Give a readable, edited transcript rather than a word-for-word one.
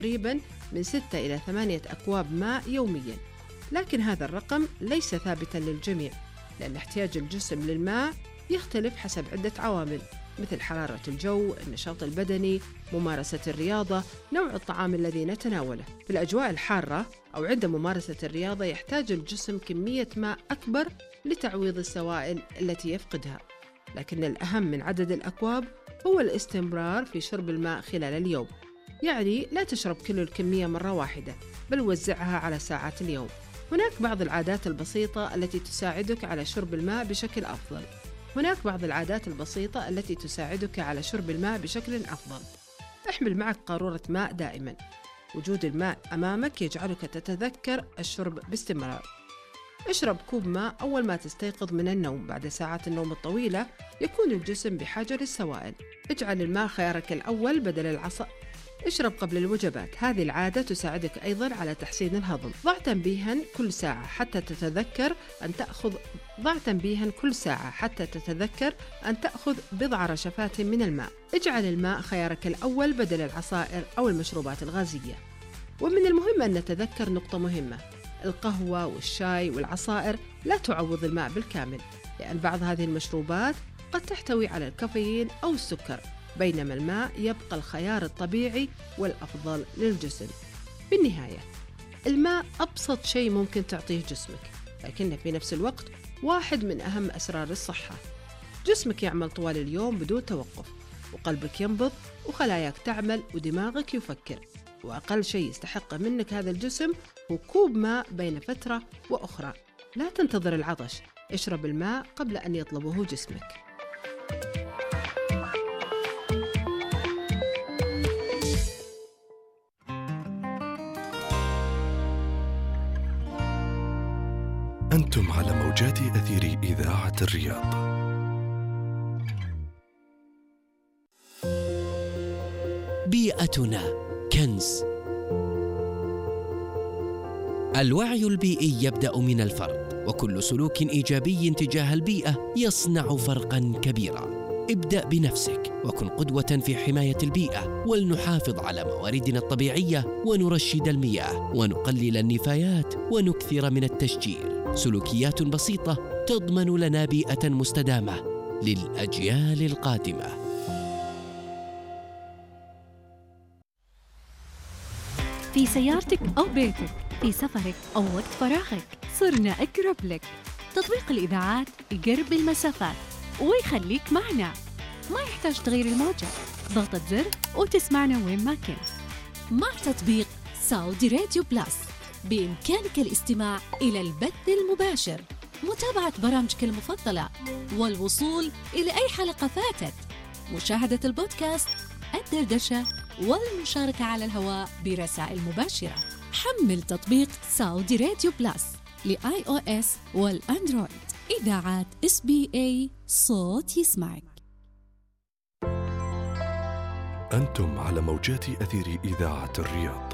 تقريباً من 6 إلى 8 أكواب ماء يومياً. لكن هذا الرقم ليس ثابتاً للجميع، لأن احتياج الجسم للماء يختلف حسب عدة عوامل، مثل حرارة الجو، النشاط البدني، ممارسة الرياضة، نوع الطعام الذي نتناوله. في الأجواء الحارة أو عند ممارسة الرياضة يحتاج الجسم كمية ماء أكبر لتعويض السوائل التي يفقدها. لكن الأهم من عدد الأكواب هو الاستمرار في شرب الماء خلال اليوم. يعني لا تشرب كل الكمية مرة واحدة، بل وزعها على ساعات اليوم. هناك بعض العادات البسيطة التي تساعدك على شرب الماء بشكل أفضل. احمل معك قارورة ماء دائما. وجود الماء أمامك يجعلك تتذكر الشرب باستمرار. اشرب كوب ماء أول ما تستيقظ من النوم. بعد ساعات النوم الطويلة يكون الجسم بحاجة للسوائل. اجعل الماء خيارك الأول بدل العصا. اشرب قبل الوجبات. هذه العادة تساعدك أيضاً على تحسين الهضم. ضع تنبيهاً كل ساعة حتى تتذكر أن تأخذ بضع رشفات من الماء. اجعل الماء خيارك الأول بدل العصائر أو المشروبات الغازية. ومن المهم أن نتذكر نقطة مهمة: القهوة والشاي والعصائر لا تعوض الماء بالكامل، لأن بعض هذه المشروبات قد تحتوي على الكافيين أو السكر، بينما الماء يبقى الخيار الطبيعي والأفضل للجسم. بالنهاية، الماء أبسط شيء ممكن تعطيه جسمك، لكنه في نفس الوقت واحد من أهم أسرار الصحة. جسمك يعمل طوال اليوم بدون توقف، وقلبك ينبض، وخلاياك تعمل، ودماغك يفكر، وأقل شيء يستحق منك هذا الجسم هو كوب ماء بين فترة وأخرى. لا تنتظر العطش، اشرب الماء قبل أن يطلبه جسمك. أنتم على موجات أثير إذاعة الرياض. بيئتنا كنز. الوعي البيئي يبدأ من الفرد، وكل سلوك إيجابي تجاه البيئة يصنع فرقاً كبيراً. ابدأ بنفسك وكن قدوة في حماية البيئة، ولنحافظ على مواردنا الطبيعية ونرشد المياه ونقلل النفايات ونكثر من التشجير. سلوكيات بسيطة تضمن لنا بيئة مستدامة للأجيال القادمة. في سيارتك أو بيتك، في سفرك أو وقت فراغك، صرنا أقرب لك. تطبيق الإذاعات يقرب المسافات ويخليك معنا. ما يحتاج تغير الموجة، ضغطة زر وتسمعنا وين ما كنت. مع تطبيق سعودي راديو بلس بإمكانك الاستماع إلى البث المباشر، متابعة برامجك المفضلة، والوصول إلى أي حلقة فاتت، مشاهدة البودكاست، الدردشة، والمشاركة على الهواء برسائل مباشرة. حمل تطبيق سعودي راديو بلس لآي أو إس والأندرويد. إذاعات SBA، صوت يسمعك. أنتم على موجات أثير إذاعة الرياض.